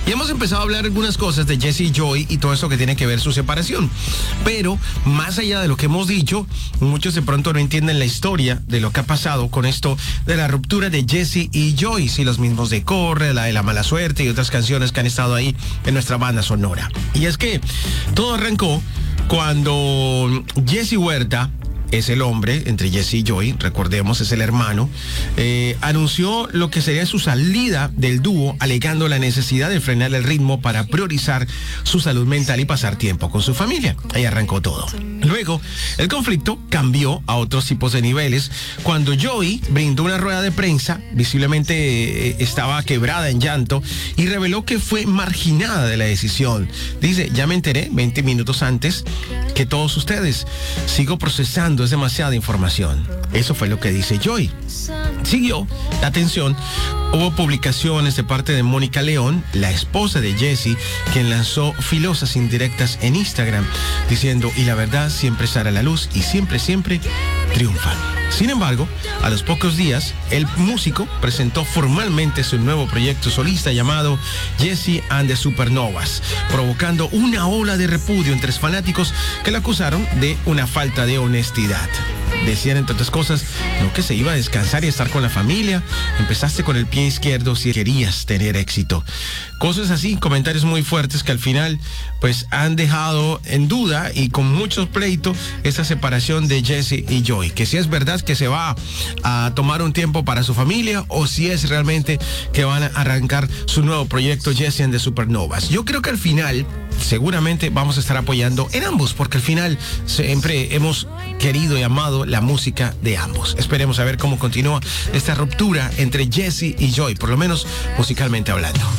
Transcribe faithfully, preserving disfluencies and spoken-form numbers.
Y hemos empezado a hablar algunas cosas de Jesse y Joy y todo eso que tiene que ver su separación. Pero más allá de lo que hemos dicho, muchos de pronto no entienden la historia de lo que ha pasado con esto de la ruptura de Jesse y Joy. Si los mismos de Corre, la de La Mala Suerte y otras canciones que han estado ahí en nuestra banda sonora. Y es que todo arrancó cuando Jesse Huerta, es el hombre, entre Jesse y Joy, recordemos, es el hermano, eh, anunció lo que sería su salida del dúo, alegando la necesidad de frenar el ritmo para priorizar su salud mental y pasar tiempo con su familia. Ahí arrancó todo. Luego, el conflicto cambió a otros tipos de niveles cuando Joy brindó una rueda de prensa, visiblemente eh, estaba quebrada en llanto, y reveló que fue marginada de la decisión. Dice, ya me enteré veinte minutos antes que todos ustedes. Sigo procesando, es demasiada información. Eso fue lo que dice Joy. Siguió la tensión. Hubo publicaciones de parte de Mónica León, la esposa de Jesse, quien lanzó filosas indirectas en Instagram, diciendo, y la verdad siempre sale a la luz y siempre, siempre triunfan. Sin embargo, a los pocos días, el músico presentó formalmente su nuevo proyecto solista llamado Jesse and the Supernovas, provocando una ola de repudio entre fanáticos que le acusaron de una falta de honestidad. Decían, entre otras cosas, no, que se iba a descansar y estar con la familia. Empezaste con el pie izquierdo si querías tener éxito. Cosas así, comentarios muy fuertes que al final pues han dejado en duda y con mucho pleito esta separación de Jesse y Joy. Que si es verdad que se va a tomar un tiempo para su familia o si es realmente que van a arrancar su nuevo proyecto Jesse and the Supernovas. Yo creo que al final seguramente vamos a estar apoyando en ambos, porque al final siempre hemos querido y amado la música de ambos. Esperemos a ver cómo continúa esta ruptura entre Jesse y Joy, por lo menos musicalmente hablando.